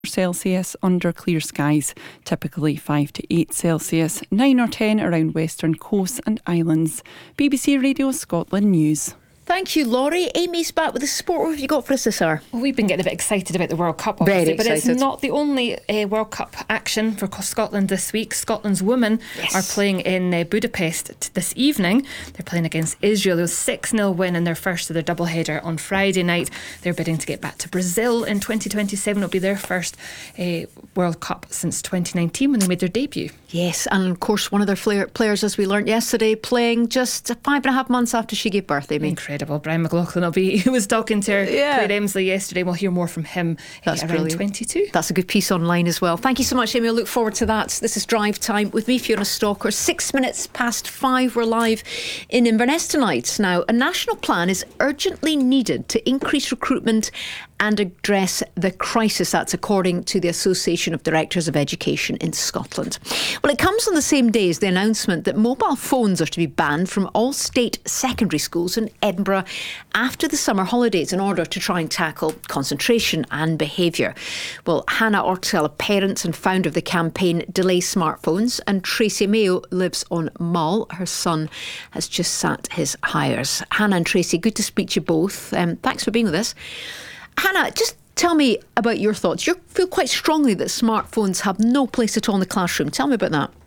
Celsius under clear skies, typically 5 to 8 Celsius, 9 or 10 around western coasts and islands. BBC Radio Scotland News. Thank you, Laurie. Amy's back with the sport. What have you got for us this hour? Well, we've been getting a bit excited about the World Cup, obviously, but it's not the only World Cup action for Scotland this week. Scotland's women are playing in Budapest this evening. They're playing against Israel. It was a 6-0 win in their first of their doubleheader on Friday night. They're bidding to get back to Brazil in 2027. It'll be their first World Cup since 2019 when they made their debut. Yes, and of course one of their players, as we learnt yesterday, playing just 5.5 months after she gave birth, Amy. Incredible. Brian McLaughlin who was talking to her, Claire Emsley yesterday. We'll hear more from him around brilliant. 22. That's a good piece online as well. Thank you so much, Amy. I look forward to that. This is Drive Time with me, Fiona Stalker. 6 minutes past 5. We're live in Inverness tonight. Now, a national plan is urgently needed to increase recruitment and address the crisis. That's according to the Association of Directors of Education in Scotland. Well, it comes on the same day as the announcement that mobile phones are to be banned from all state secondary schools in Edinburgh after the summer holidays in order to try and tackle concentration and behaviour. Well, Hannah Ortell, a parent and founder of the campaign Delay Smartphones, and Tracy Mayo lives on Mull. Her son has just sat his hires. Hannah and Tracy, good to speak to you both. Thanks for being with us. Hannah, just tell me about your thoughts. You feel quite strongly that smartphones have no place at all in the classroom. Tell me about that.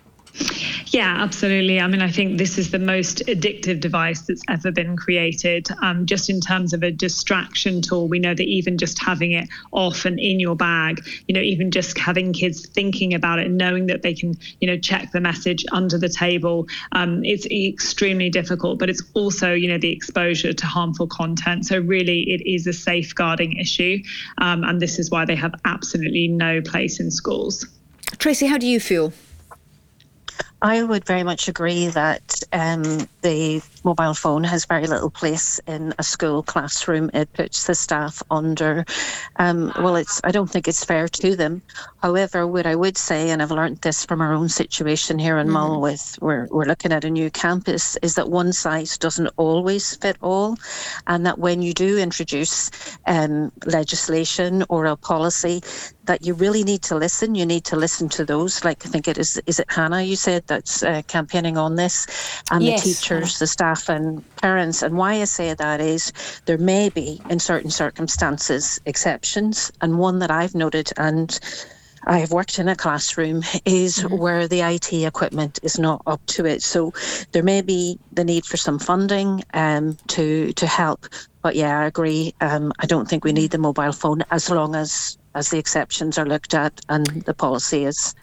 Yeah, absolutely. I mean, I think this is the most addictive device that's ever been created. Just in terms of a distraction tool, we know that even just having it off and in your bag, even just having kids thinking about it and knowing that they can, check the message under the table, it's extremely difficult. But it's also, the exposure to harmful content. So really, it is a safeguarding issue. And this is why they have absolutely no place in schools. Tracy, how do you feel? I would very much agree that the mobile phone has very little place in a school classroom. It puts the staff under, I don't think it's fair to them. However, what I would say, and I've learned this from our own situation here in Mull, we're looking at a new campus, is that one size doesn't always fit all, and that when you do introduce legislation or a policy, that you really need to listen. You need to listen to those, like I think it is it Hannah you said that's campaigning on this, and the teachers, the staff and parents. And why I say that is there may be, in certain circumstances, exceptions. And one that I've noted, and I have worked in a classroom, is where the IT equipment is not up to it. So there may be the need for some funding to help. But yeah, I agree. I don't think we need the mobile phone as long as the exceptions are looked at and the policy is,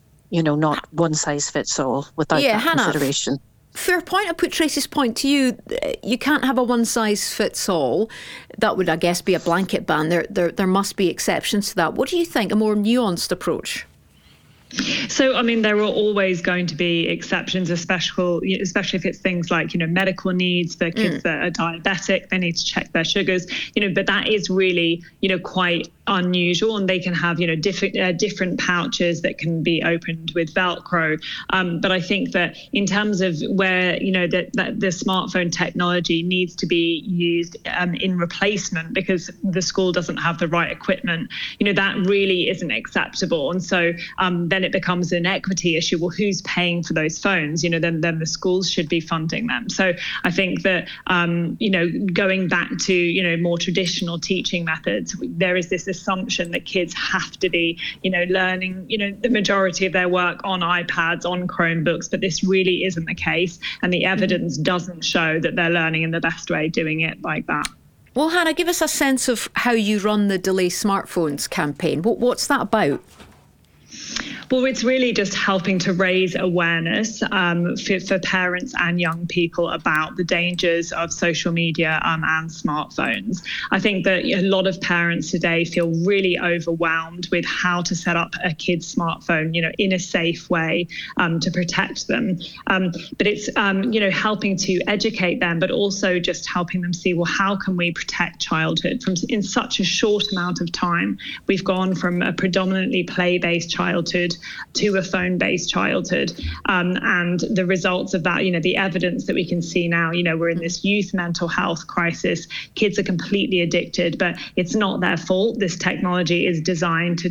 not one size fits all without that consideration. Fair point. I put Tracy's point to you. You can't have a one size fits all. That would, I guess, be a blanket ban. There must be exceptions to that. What do you think? A more nuanced approach? So, I mean, there are always going to be exceptions, especially if it's things like, medical needs for kids that are diabetic, they need to check their sugars, but that is really, quite unusual, and they can have, different pouches that can be opened with Velcro. But I think that in terms of where, that the smartphone technology needs to be used in replacement because the school doesn't have the right equipment, that really isn't acceptable. And so then it becomes an equity issue. Well, who's paying for those phones? Then the schools should be funding them. So I think that, going back to, more traditional teaching methods, there is this assumption that kids have to be, learning, the majority of their work on iPads, on Chromebooks, but this really isn't the case. And the evidence doesn't show that they're learning in the best way doing it like that. Well, Hannah, give us a sense of how you run the Delay Smartphones campaign. What's that about? Well, it's really just helping to raise awareness for parents and young people about the dangers of social media and smartphones. I think that a lot of parents today feel really overwhelmed with how to set up a kid's smartphone, in a safe way to protect them. But it's, helping to educate them, but also just helping them see, well, how can we protect childhood in such a short amount of time? We've gone from a predominantly play-based childhood to a phone-based childhood. And the results of that, the evidence that we can see now, we're in this youth mental health crisis. Kids are completely addicted, but it's not their fault. This technology is designed to